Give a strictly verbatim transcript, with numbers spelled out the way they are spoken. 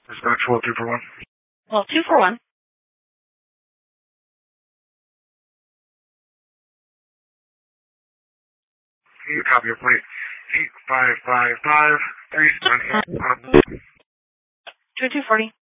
Dispatch, well, two for one. Well, two for one. Can you copy your plate? eight five five five three seven eight. Two two forty.